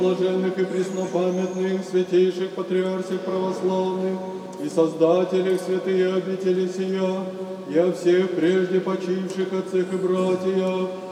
блаженных и преснопамятных, святейших патриарсих православных и создателях святые обители сия, и о всех прежде почивших отцах и братьях,